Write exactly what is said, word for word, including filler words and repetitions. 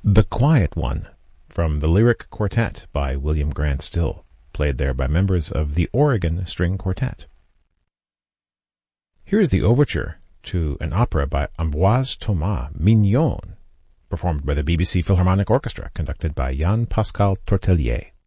The Quiet One, from the Lyric Quartet by William Grant Still, played there by members of the Oregon String Quartet. Here is the overture to an opera by Ambroise Thomas, Mignon, performed by the B B C Philharmonic Orchestra, conducted by Jan Pascal Tortelier.